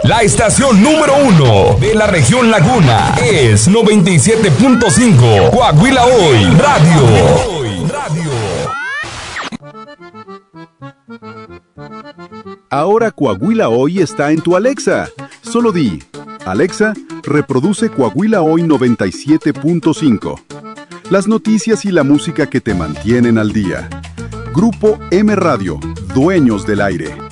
La estación número 1 de la región Laguna es 97.5 Coahuila Hoy Radio. Ahora Coahuila Hoy está en tu Alexa. Solo di, Alexa, reproduce Coahuila Hoy 97.5. Las noticias y la música que te mantienen al día. Grupo M Radio, dueños del aire.